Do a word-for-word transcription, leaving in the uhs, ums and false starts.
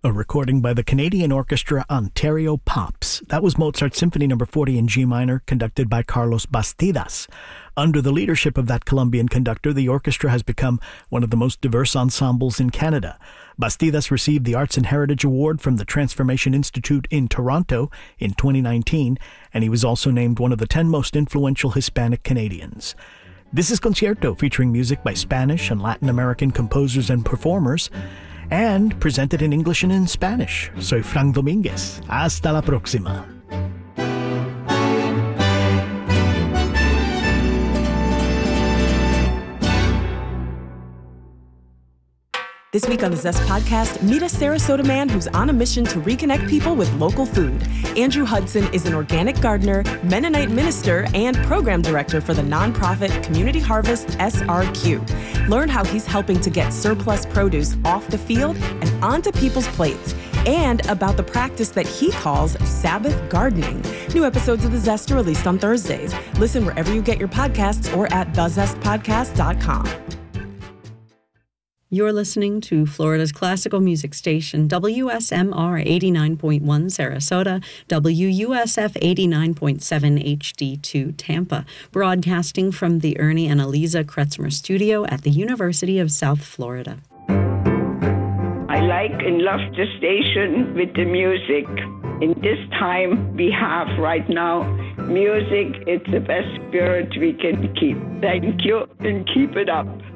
A recording by the Canadian orchestra Ontario Pops. That was Mozart's Symphony Number forty in G minor, conducted by Carlos Bastidas. Under the leadership of that Colombian conductor, the orchestra has become one of the most diverse ensembles in Canada. Bastidas received the Arts and Heritage Award from the Transformation Institute in Toronto in twenty nineteen, and he was also named one of the ten most influential Hispanic Canadians. This is Concierto, featuring music by Spanish and Latin American composers and performers, and presented in English and in Spanish. Soy Frank Dominguez. Hasta la próxima. This week on the Zest Podcast, meet a Sarasota man who's on a mission to reconnect people with local food. Andrew Hudson is an organic gardener, Mennonite minister, and program director for the nonprofit Community Harvest S R Q. Learn how he's helping to get surplus produce off the field and onto people's plates, and about the practice that he calls Sabbath gardening. New episodes of The Zest are released on Thursdays. Listen wherever you get your podcasts or at the zest podcast dot com. You're listening to Florida's classical music station, W S M R eighty-nine point one Sarasota, W U S F eighty-nine point seven H D two Tampa, broadcasting from the Ernie and Eliza Kretzmer Studio at the University of South Florida. I like and love the station with the music. In this time we have right now, music is the best spirit we can keep. Thank you and keep it up.